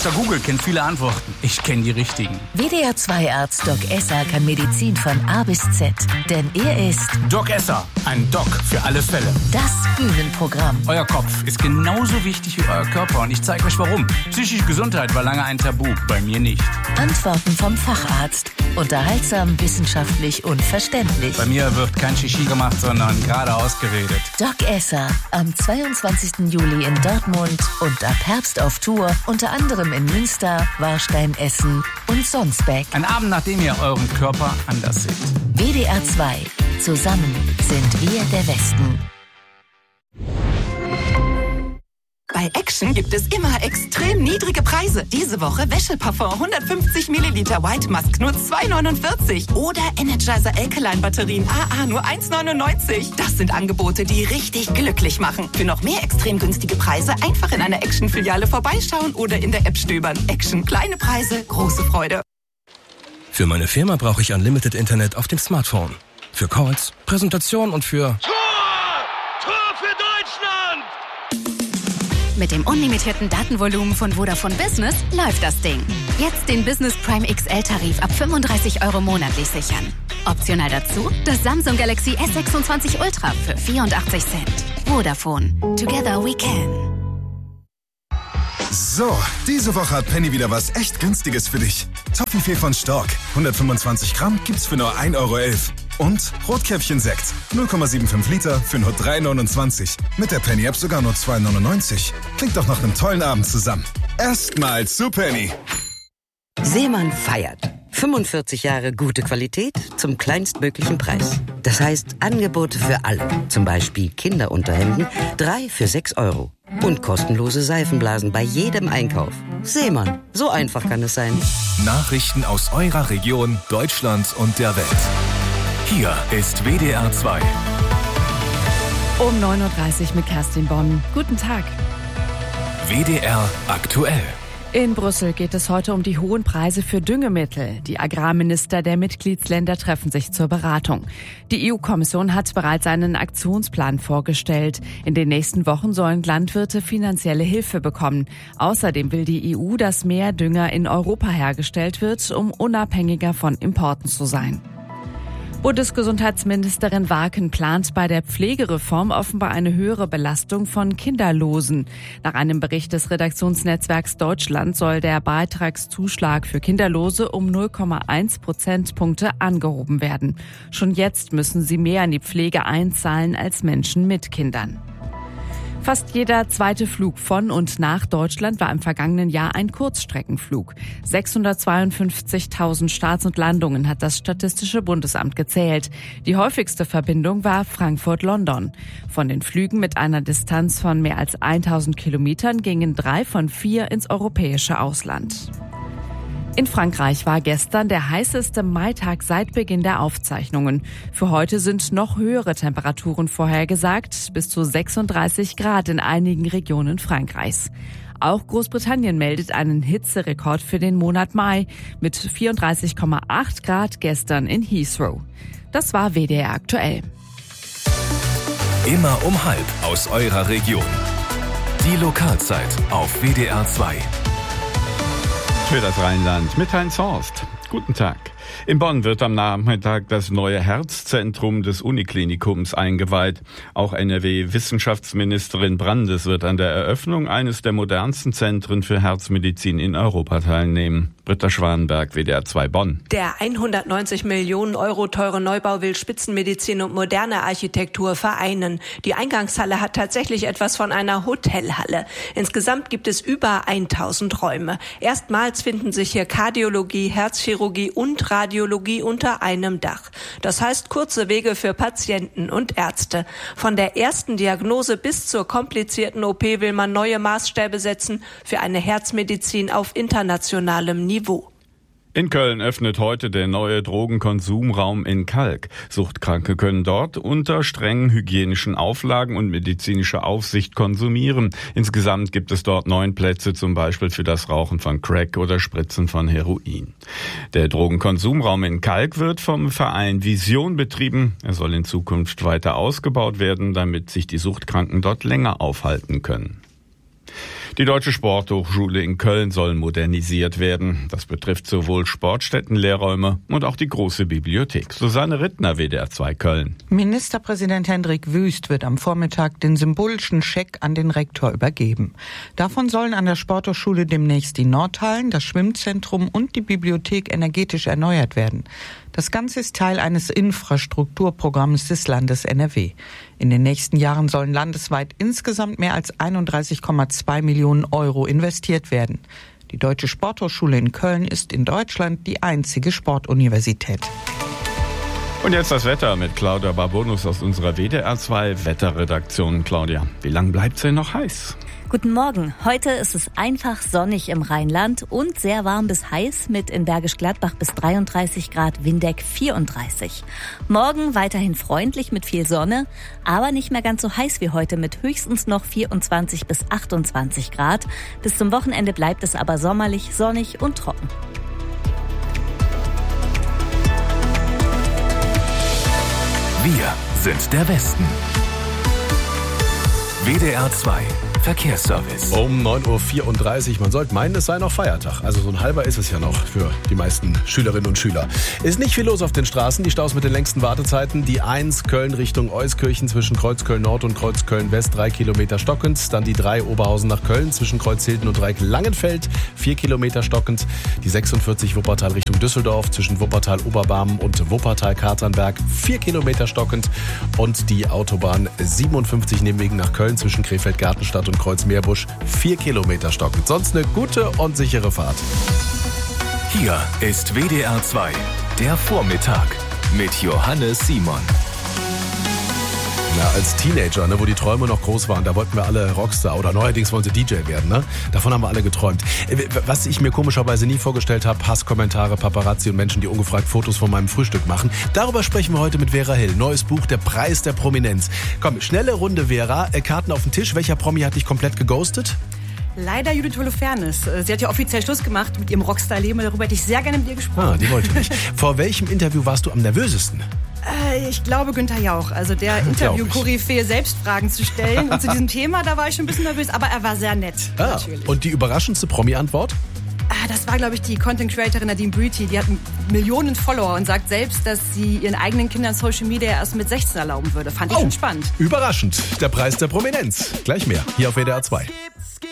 Dr. Google kennt viele Antworten. Ich kenne die richtigen. WDR 2 Arzt Doc Esser kann Medizin von A bis Z. Denn er ist Doc Esser, ein Doc für alle Fälle. Das Bühnenprogramm. Euer Kopf ist genauso wichtig wie euer Körper und ich zeige euch warum. Psychische Gesundheit war lange ein Tabu, bei mir nicht. Antworten vom Facharzt. Unterhaltsam, wissenschaftlich und verständlich. Bei mir wird kein Shishi gemacht, sondern geradeaus geredet. Doc Esser, am 22. Juli in Dortmund und ab Herbst auf Tour, unter anderem in Münster, Warstein, Essen und Sonsbeck. Ein Abend, nachdem ihr euren Körper anders seht. WDR 2. Zusammen sind wir der Westen. Bei Action gibt es immer extrem niedrige Preise. Diese Woche Wäscheparfum 150 Milliliter White Musk nur 2,49. Oder Energizer Alkaline Batterien AA nur 1,99. Das sind Angebote, die richtig glücklich machen. Für noch mehr extrem günstige Preise einfach in einer Action-Filiale vorbeischauen oder in der App stöbern. Action, kleine Preise, große Freude. Für meine Firma brauche ich Unlimited Internet auf dem Smartphone. Für Calls, Präsentation und für... Tor für Deutschland! Mit dem unlimitierten Datenvolumen von Vodafone Business läuft das Ding. Jetzt den Business Prime XL-Tarif ab 35 € monatlich sichern. Optional dazu das Samsung Galaxy S26 Ultra für 84 Cent. Vodafone. Together we can. So, diese Woche hat Penny wieder was echt Günstiges für dich. Toffifee von Stork, 125 Gramm gibt's für nur 1,11 € Und Rotkäppchen-Sekt, 0,75 Liter für nur 3,29 €. Mit der Penny-App sogar nur 2,99 €. Klingt doch nach einem tollen Abend zusammen. Erstmal zu Penny. Seemann feiert. 45 Jahre gute Qualität zum kleinstmöglichen Preis. Das heißt Angebote für alle. Zum Beispiel Kinderunterhemden, 3 für 6 € Und kostenlose Seifenblasen bei jedem Einkauf. Seemann, so einfach kann es sein. Nachrichten aus eurer Region, Deutschland und der Welt. Hier ist WDR 2. Um 9:30 Uhr mit Kerstin Bonn. Guten Tag. WDR aktuell. In Brüssel geht es heute um die hohen Preise für Düngemittel. Die Agrarminister der Mitgliedsländer treffen sich zur Beratung. Die EU-Kommission hat bereits einen Aktionsplan vorgestellt. In den nächsten Wochen sollen Landwirte finanzielle Hilfe bekommen. Außerdem will die EU, dass mehr Dünger in Europa hergestellt wird, um unabhängiger von Importen zu sein. Bundesgesundheitsministerin Warken plant bei der Pflegereform offenbar eine höhere Belastung von Kinderlosen. Nach einem Bericht des Redaktionsnetzwerks Deutschland soll der Beitragszuschlag für Kinderlose um 0,1 Prozentpunkte angehoben werden. Schon jetzt müssen sie mehr in die Pflege einzahlen als Menschen mit Kindern. Fast jeder zweite Flug von und nach Deutschland war im vergangenen Jahr ein Kurzstreckenflug. 652.000 Starts und Landungen hat das Statistische Bundesamt gezählt. Die häufigste Verbindung war Frankfurt-London. Von den Flügen mit einer Distanz von mehr als 1000 Kilometern gingen 3 von 4 ins europäische Ausland. In Frankreich war gestern der heißeste Maitag seit Beginn der Aufzeichnungen. Für heute sind noch höhere Temperaturen vorhergesagt, bis zu 36 Grad in einigen Regionen Frankreichs. Auch Großbritannien meldet einen Hitzerekord für den Monat Mai mit 34,8 Grad gestern in Heathrow. Das war WDR aktuell. Immer um 12:30 aus eurer Region. Die Lokalzeit auf WDR 2. Für das Rheinland mit Heinz Horst. Guten Tag. In Bonn wird am Nachmittag das neue Herzzentrum des Uniklinikums eingeweiht. Auch NRW-Wissenschaftsministerin Brandes wird an der Eröffnung eines der modernsten Zentren für Herzmedizin in Europa teilnehmen. Britta Schwanenberg, WDR 2 Bonn. Der 190 Millionen € teure Neubau will Spitzenmedizin und moderne Architektur vereinen. Die Eingangshalle hat tatsächlich etwas von einer Hotelhalle. Insgesamt gibt es über 1000 Räume. Erstmals finden sich hier Kardiologie, Herzchirurgie und Radiologie unter einem Dach. Das heißt kurze Wege für Patienten und Ärzte. Von der ersten Diagnose bis zur komplizierten OP will man neue Maßstäbe setzen für eine Herzmedizin auf internationalem Niveau. In Köln öffnet heute der neue Drogenkonsumraum in Kalk. Suchtkranke können dort unter strengen hygienischen Auflagen und medizinischer Aufsicht konsumieren. Insgesamt gibt es dort 9 Plätze, zum Beispiel für das Rauchen von Crack oder Spritzen von Heroin. Der Drogenkonsumraum in Kalk wird vom Verein Vision betrieben. Er soll in Zukunft weiter ausgebaut werden, damit sich die Suchtkranken dort länger aufhalten können. Die Deutsche Sporthochschule in Köln soll modernisiert werden. Das betrifft sowohl Sportstätten, Lehrräume und auch die große Bibliothek. Susanne Rittner, WDR 2 Köln. Ministerpräsident Hendrik Wüst wird am Vormittag den symbolischen Scheck an den Rektor übergeben. Davon sollen an der Sporthochschule demnächst die Nordhallen, das Schwimmzentrum und die Bibliothek energetisch erneuert werden. Das Ganze ist Teil eines Infrastrukturprogramms des Landes NRW. In den nächsten Jahren sollen landesweit insgesamt mehr als 31,2 Millionen Euro investiert werden. Die Deutsche Sporthochschule in Köln ist in Deutschland die einzige Sportuniversität. Und jetzt das Wetter mit Claudia Barbonus aus unserer WDR 2 Wetterredaktion. Claudia, wie lang bleibt's denn noch heiß? Guten Morgen. Heute ist es einfach sonnig im Rheinland und sehr warm bis heiß mit in Bergisch Gladbach bis 33 Grad, Windeck 34. Morgen weiterhin freundlich mit viel Sonne, aber nicht mehr ganz so heiß wie heute mit höchstens noch 24 bis 28 Grad. Bis zum Wochenende bleibt es aber sommerlich, sonnig und trocken. Wir sind der Westen. WDR 2 Verkehrsservice. Um 9.34 Uhr. Man sollte meinen, es sei noch Feiertag. Also so ein halber ist es ja noch für die meisten Schülerinnen und Schüler. Ist nicht viel los auf den Straßen. Die Staus mit den längsten Wartezeiten. Die 1 Köln Richtung Euskirchen zwischen Kreuzköln Nord und Kreuzköln West 3 Kilometer stockend. Dann die 3 Oberhausen nach Köln zwischen Kreuzhilden und Dreieck Langenfeld 4 Kilometer stockend. Die 46 Wuppertal Richtung Düsseldorf zwischen Wuppertal Oberbarmen und Wuppertal Katernberg 4 Kilometer stockend. Und die Autobahn 57 Nebenwegen nach Köln zwischen Krefeld Gartenstadt und Kreuz-Meerbusch 4 Kilometer stockend. Sonst eine gute und sichere Fahrt. Hier ist WDR 2, der Vormittag mit Johannes Simon. Ja, als Teenager, wo die Träume noch groß waren, da wollten wir alle Rockstar oder neuerdings wollen sie DJ werden. Ne? Davon haben wir alle geträumt. Was ich mir komischerweise nie vorgestellt habe, Hasskommentare, Paparazzi und Menschen, die ungefragt Fotos von meinem Frühstück machen. Darüber sprechen wir heute mit Vera Hill. Neues Buch, Der Preis der Prominenz. Komm, schnelle Runde, Vera. Karten auf den Tisch. Welcher Promi hat dich komplett geghostet? Leider Judith Holofernes. Sie hat ja offiziell Schluss gemacht mit ihrem Rockstar-Leben. Darüber hätte ich sehr gerne mit ihr gesprochen. Die wollte nicht. Vor welchem Interview warst du am nervösesten? Ich glaube Günther Jauch, also der Interview-Koryphäe, selbst Fragen zu stellen. Und zu diesem Thema, da war ich schon ein bisschen nervös, aber er war sehr nett. Natürlich. Und die überraschendste Promi-Antwort? Das war, glaube ich, die Content-Creatorin Nadine Brüti. Die hat Millionen Follower und sagt selbst, dass sie ihren eigenen Kindern Social Media erst mit 16 erlauben würde. Fand ich schon spannend. Überraschend. Der Preis der Prominenz. Gleich mehr. Hier auf WDR 2.